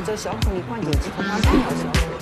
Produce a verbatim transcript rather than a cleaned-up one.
者小孔力关键肌空腔三要小。